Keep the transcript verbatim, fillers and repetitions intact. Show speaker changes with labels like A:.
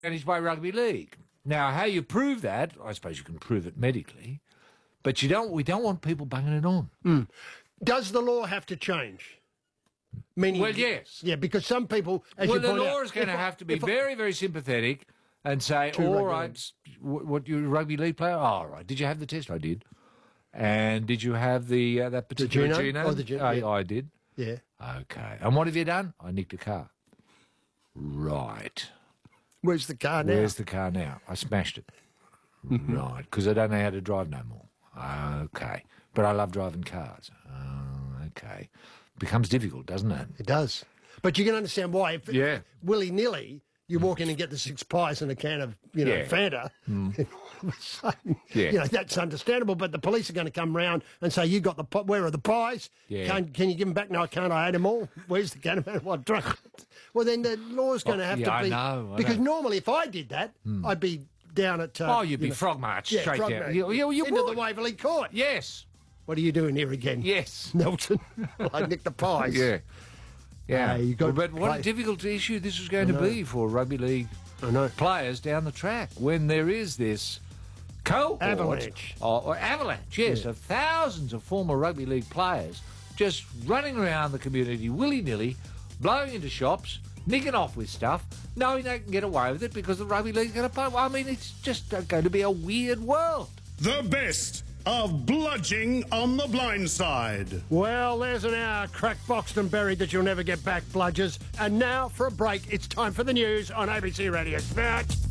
A: managed by rugby league. Now, how you prove that, I suppose you can prove it medically, but you don't. We don't want people bunging it on.
B: Mm. Does the law have to change? Meaning,
A: well, yes.
B: Yeah, because some people, as
A: well,
B: you
A: the
B: point
A: law
B: out,
A: is going to
B: I-
A: have to be
B: if I-
A: very, very sympathetic and say,
B: To
A: all
B: rugby
A: right, what, what you're a rugby league player? Oh, all right. Did you have the test? I did. And did you have the uh, that particular
B: genome?
A: genome?
B: Oh, the gen-
A: I,
B: yeah.
A: I did.
B: Yeah.
A: Okay. And what have you done? I nicked a car. Right.
B: Where's the car now?
A: Where's the car now? I smashed it. Right. Because I don't know how to drive no more. Okay. But I love driving cars. Oh, okay. Becomes difficult, doesn't it?
B: It does. But you can understand why. If
A: Yeah.
B: willy-nilly, you walk in and get the six pies and a can of, you know,
A: Yeah.
B: Fanta, and all of a sudden,
A: Yeah.
B: you know, that's understandable. But the police are going to come round and say, you got the, pi- where are the pies?
A: Yeah.
B: Can, can you give them back? No, I can't. I ate them all. Where's the can of what drunk? Well, then the law's going to
A: Oh,
B: have
A: yeah,
B: to
A: I
B: be...
A: know, I
B: because
A: know.
B: normally if I did that, I'd be down at... Uh,
A: Oh, you'd be
B: you know,
A: frog marched
B: yeah,
A: straight
B: frog
A: down.
B: march.
A: You, you, you
B: Into
A: would.
B: the Waverley Court.
A: Yes.
B: What are you doing here again?
A: Yes.
B: Nelson. I nicked the pies.
A: Yeah. Yeah.
B: Uh, you got
A: Well, but what
B: play-
A: a difficult issue this is going to
B: know.
A: be for rugby league
B: I know.
A: players down the track when there is this cohort
B: Avalanche.
A: or, or avalanche, yes, of thousands of former rugby league players just running around the community willy-nilly, blowing into shops, nicking off with stuff, knowing they can get away with it because the rugby league's going to pay. I mean, it's just going to be a weird world.
C: The best of bludging on the blind side.
B: Well, there's an hour cracked, boxed and buried that you'll never get back, bludgers. And now for a break, it's time for the news on A B C Radio Sport.